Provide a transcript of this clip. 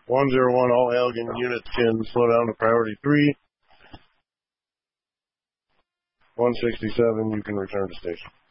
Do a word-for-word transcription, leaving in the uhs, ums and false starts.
one zero one, all Elgin units can slow down to priority three. one sixty-seven, you can return to station.